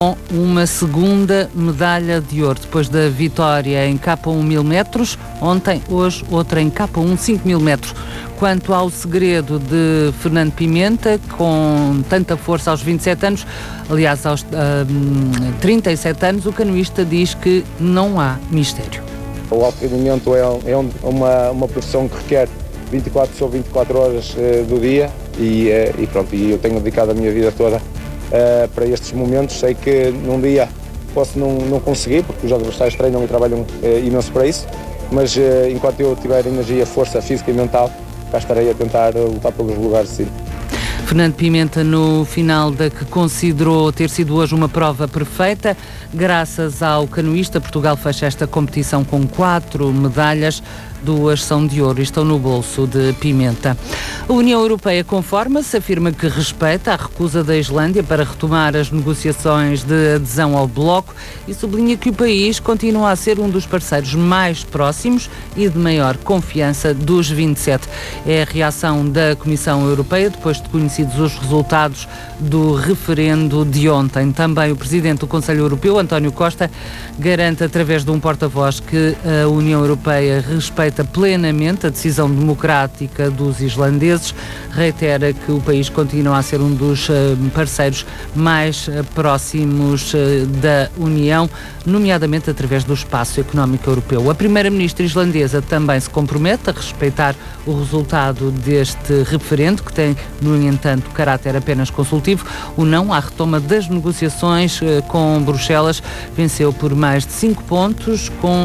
com uma segunda medalha de ouro, depois da vitória em K1 1000 metros, hoje outra em K1 5000 metros. Quanto ao segredo de Fernando Pimenta, com tanta força aos 27 anos, aliás aos 37 anos, o canoísta diz que não há mistério. O alto rendimento é uma profissão que requer 24 sobre 24 horas do dia e eu tenho dedicado a minha vida toda para estes momentos. Sei que num dia posso não conseguir, porque os adversários treinam e trabalham imenso para isso, mas enquanto eu tiver energia, força física e mental, cá estarei a tentar lutar pelos lugares de cima. Fernando Pimenta, no final da que considerou ter sido hoje uma prova perfeita, graças ao canoísta, Portugal fecha esta competição com 4 medalhas, 2 são de ouro e estão no bolso de Pimenta. A União Europeia conforma-se, afirma que respeita a recusa da Islândia para retomar as negociações de adesão ao bloco e sublinha que o país continua a ser um dos parceiros mais próximos e de maior confiança dos 27. É a reação da Comissão Europeia depois de conhecidos os resultados do referendo de ontem. Também o Presidente do Conselho Europeu, António Costa, garante através de um porta-voz que a União Europeia respeita plenamente a decisão democrática dos islandeses, reitera que o país continua a ser um dos parceiros mais próximos da União, nomeadamente através do Espaço Económico Europeu. A Primeira-Ministra islandesa também se compromete a respeitar o resultado deste referendo, que tem, no entanto, caráter apenas consultivo. O não à retoma das negociações com Bruxelas venceu por mais de 5 pontos, com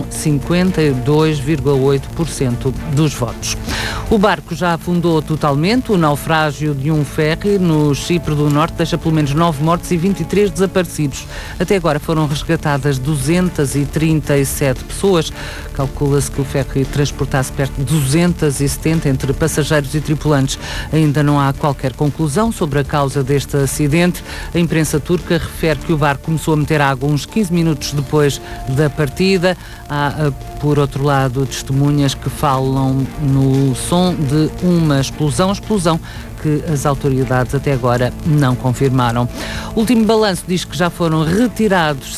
52,8% dos votos. O barco já afundou totalmente. O naufrágio de um ferry no Chipre do Norte deixa pelo menos 9 mortos e 23 desaparecidos. Até agora foram resgatadas 237 pessoas. Calcula-se que o ferry transportasse perto de 270 entre passageiros e tripulantes. Ainda não há qualquer conclusão sobre a causa deste acidente. A imprensa turca refere que o barco começou a meter água uns 15 minutos depois da partida. Há, por outro lado, testemunhas que falam no som de uma explosão que as autoridades até agora não confirmaram. O último balanço diz que já foram retirados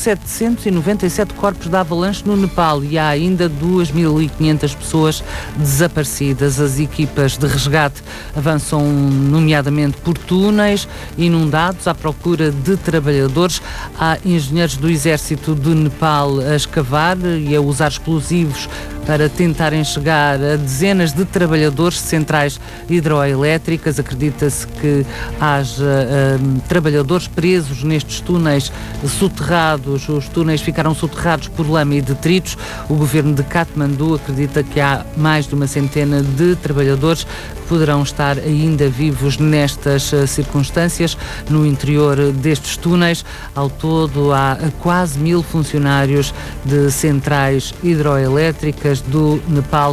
797 corpos da avalanche no Nepal e há ainda 2.500 pessoas desaparecidas. As equipas de resgate avançam nomeadamente por túneis inundados à procura de trabalhadores. Há engenheiros do Exército do Nepal a escavar e a usar explosivos para tentarem chegar a dezenas de trabalhadores de centrais hidroelétricas. Acredita-se que haja trabalhadores presos nestes túneis soterrados. Os túneis ficaram soterrados por lama e detritos. O governo de Katmandu acredita que há mais de uma centena de trabalhadores que poderão estar ainda vivos nestas circunstâncias no interior destes túneis. Ao todo, há quase 1000 funcionários de centrais hidroelétricas do Nepal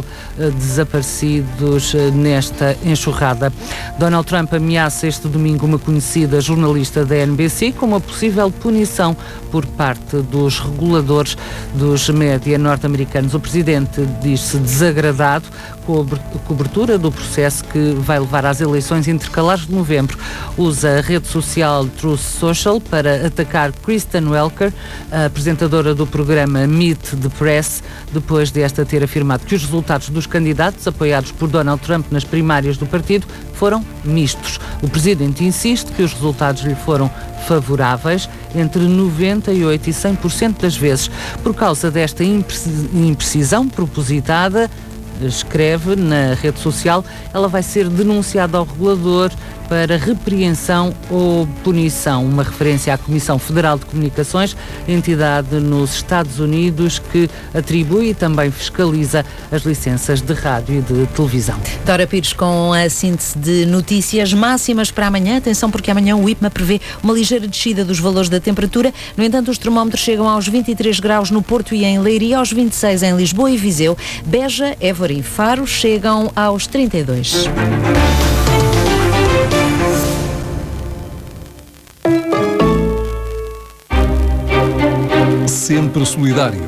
desaparecidos nesta enxurrada. Donald Trump ameaça este domingo uma conhecida jornalista da NBC com uma possível punição por parte dos reguladores dos média norte-americanos. O presidente diz-se desagradado com a cobertura do processo que vai levar às eleições intercalares de novembro. Usa a rede social Truth Social para atacar Kristen Welker, a apresentadora do programa Meet the Press, depois desta ter afirmado que os resultados dos candidatos apoiados por Donald Trump nas primárias do partido foram mistos. O presidente insiste que os resultados lhe foram favoráveis entre 98% e 100% das vezes. Por causa desta imprecisão propositada, escreve na rede social, ela vai ser denunciada ao regulador para repreensão ou punição, uma referência à Comissão Federal de Comunicações, entidade nos Estados Unidos que atribui e também fiscaliza as licenças de rádio e de televisão. Dora Pires com a síntese de notícias máximas para amanhã. Atenção, porque amanhã o IPMA prevê uma ligeira descida dos valores da temperatura. No entanto, os termómetros chegam aos 23 graus no Porto e em Leiria, aos 26 em Lisboa e Viseu. Beja, Évora e Faro chegam aos 32. Sempre solidários.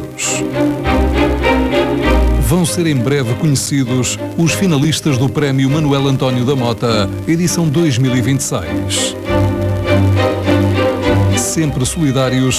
Vão ser em breve conhecidos os finalistas do Prémio Manuel António da Mota, edição 2026. sempre solidários